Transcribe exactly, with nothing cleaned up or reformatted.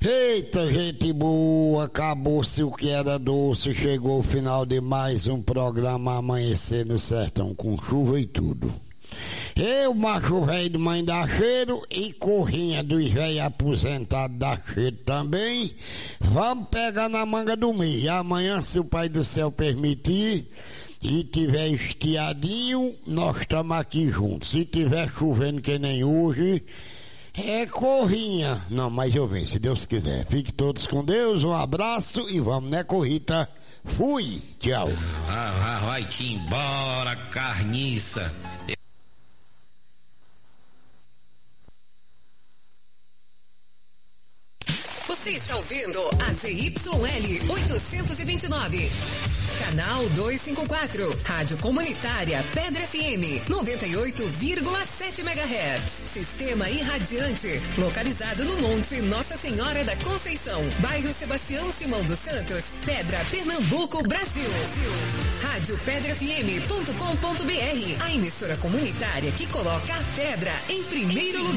Eita, gente boa, acabou-se o que era doce, chegou o final de mais um programa Amanhecer no Sertão, com chuva e tudo. Eu, macho velho de mãe da cheiro e corrinha dos velhos aposentados da cheiro também, vamos pegar na manga do meio. Amanhã, se o Pai do Céu permitir e tiver estiadinho, nós estamos aqui juntos. Se tiver chovendo que nem hoje, é corrinha. Não, mas eu venho, se Deus quiser. Fique todos com Deus, um abraço e vamos, né, Corrita? Fui, tchau. Ah, ah, vai-te embora, carniça. Você está ouvindo a Z Y L oitocentos e vinte e nove. Canal duzentos e cinquenta e quatro. Rádio Comunitária Pedra F M noventa e oito vírgula sete megahertz. Sistema irradiante. Localizado no Monte Nossa Senhora da Conceição. Bairro Sebastião Simão dos Santos. Pedra, Pernambuco, Brasil. Rádio pedra f m ponto com ponto b r. A emissora comunitária que coloca a pedra em primeiro lugar.